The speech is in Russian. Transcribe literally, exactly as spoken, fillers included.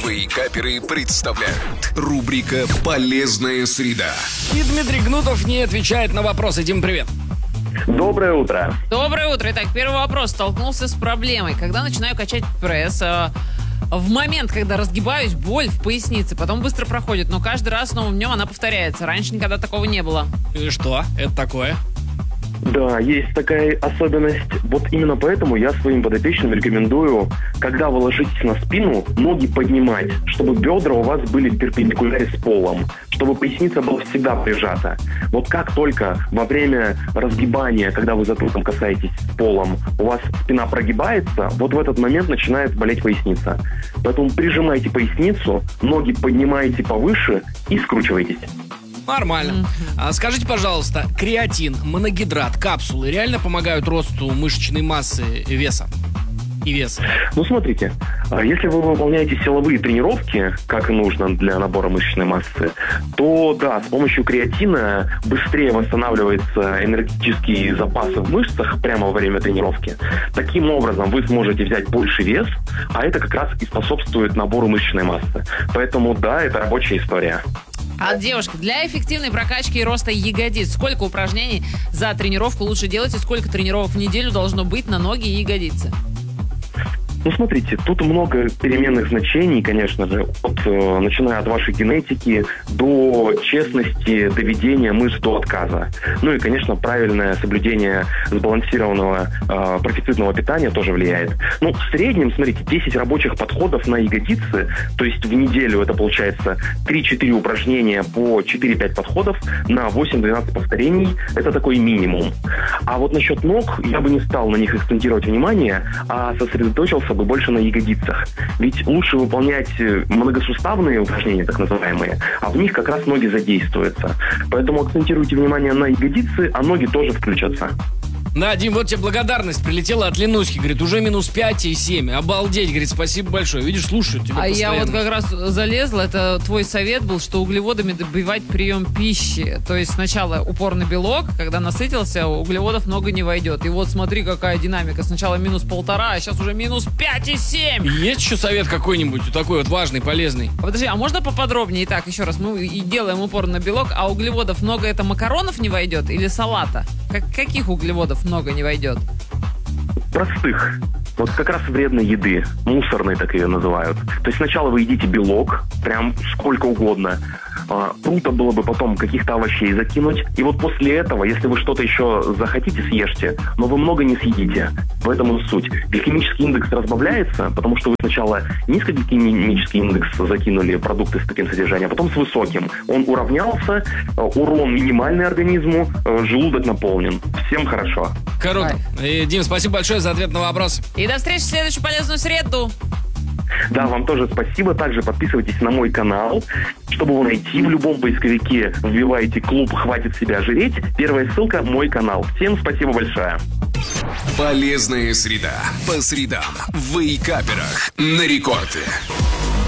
Вейкаперы представляют. Рубрика «Полезная среда». И Дмитрий Гнутов не отвечает на вопросы. Дим, привет. Доброе утро. Доброе утро. Итак, первый вопрос. Столкнулся с проблемой. Когда начинаю качать пресс, э, в момент, когда разгибаюсь, боль в пояснице, потом быстро проходит, но каждый раз с новым днем она повторяется. Раньше никогда такого не было. И что? Это такое? Да, есть такая особенность. Вот именно поэтому я своим подопечным рекомендую, когда вы ложитесь на спину, ноги поднимать, чтобы бедра у вас были в перпендикуляре с полом, чтобы поясница была всегда прижата. Вот как только во время разгибания, когда вы затылком касаетесь с полом, у вас спина прогибается, вот в этот момент начинает болеть поясница. Поэтому прижимайте поясницу, ноги поднимаете повыше и скручивайтесь. Нормально. Mm-hmm. А скажите, пожалуйста, креатин, моногидрат, капсулы реально помогают росту мышечной массы веса и веса? Ну, смотрите, если вы выполняете силовые тренировки, как и нужно для набора мышечной массы, то да, с помощью креатина быстрее восстанавливаются энергетические запасы в мышцах прямо во время тренировки. Таким образом, вы сможете взять больше вес, а это как раз и способствует набору мышечной массы. Поэтому да, это рабочая история. А, девушка, для эффективной прокачки и роста ягодиц сколько упражнений за тренировку лучше делать и сколько тренировок в неделю должно быть на ноги и ягодицы? Ну, смотрите, тут много переменных значений, конечно же, от, э, начиная от вашей генетики до честности, доведения мышц до отказа. Ну и, конечно, правильное соблюдение сбалансированного э, профицитного питания тоже влияет. Ну, в среднем, смотрите, десять рабочих подходов на ягодицы, то есть в неделю это получается три-четыре упражнения по четыре-пять подходов на восемь-двенадцать повторений. Это такой минимум. А вот насчет ног я бы не стал на них акцентировать внимание, а сосредоточился бы больше на ягодицах. Ведь лучше выполнять многосуставные упражнения, так называемые, а в них как раз ноги задействуются. Поэтому акцентируйте внимание на ягодицы, а ноги тоже включатся. Да, Дим, вот тебе благодарность прилетела от Ленуськи. Говорит, уже минус пять и семь. Обалдеть, говорит, спасибо большое. Видишь, слушают тебя А постоянно. я вот как раз залезла, это твой совет был, что углеводами добивать прием пищи. То есть сначала упор на белок, когда насытился, углеводов много не войдет. И вот смотри, какая динамика. Сначала минус полтора, а сейчас уже минус пять и семь. Есть еще совет какой-нибудь такой вот важный, полезный? А подожди, а можно поподробнее? Итак, еще раз, мы и делаем упор на белок, а углеводов много, это макаронов не войдет или салата? Как, каких углеводов много не войдет? Простых. Вот как раз вредной еды. Мусорной, так ее называют. То есть сначала вы едите белок, прям сколько угодно. А, круто было бы потом каких-то овощей закинуть. И вот после этого, если вы что-то еще захотите, съешьте, но вы много не съедите. В этом и суть. Гликемический индекс разбавляется, потому что вы сначала низкогликемический индекс закинули, продукты с таким содержанием, а потом с высоким. Он уравнялся, урон минимальный организму, желудок наполнен. Всем хорошо. Круто. И, Дим, спасибо большое за ответ на вопрос. И до встречи в следующую полезную среду. Да, вам тоже спасибо. Также подписывайтесь на мой канал. Чтобы его найти, в любом поисковике вбивайте «Клуб «Хватит себя жреть». Первая ссылка – мой канал. Всем спасибо большое. Полезная среда. По средам в Вейкаперах на рекорде.